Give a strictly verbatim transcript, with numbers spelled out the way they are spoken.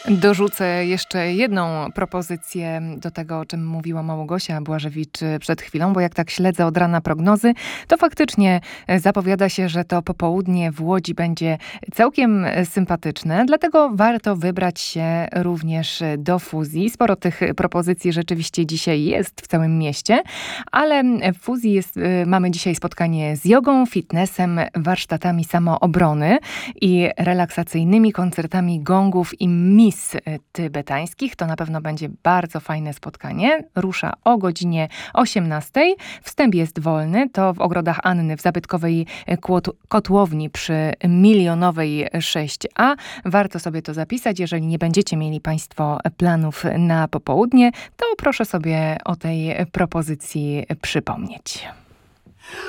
Dorzucę jeszcze jedną propozycję do tego, o czym mówiła Małgosia Błażewicz przed chwilą, bo jak tak śledzę od rana prognozy, to faktycznie zapowiada się, że to popołudnie w Łodzi będzie całkiem sympatyczne, dlatego warto wybrać się również do Fuzji. Sporo tych propozycji rzeczywiście dzisiaj jest w całym mieście, ale w Fuzji jest, mamy dzisiaj spotkanie z jogą, fitnessem, warsztatami samoobrony i relaksacyjnymi koncertami gongów i mis tybetańskich. To na pewno będzie bardzo fajne spotkanie. Rusza o godzinie osiemnastej. Wstęp jest wolny. To w ogrodach Anny w zabytkowej kotłowni przy Milionowej sześć A. Warto sobie to zapisać. Jeżeli nie będziecie mieli Państwo planów na popołudnie, to proszę sobie o tej propozycji przypomnieć.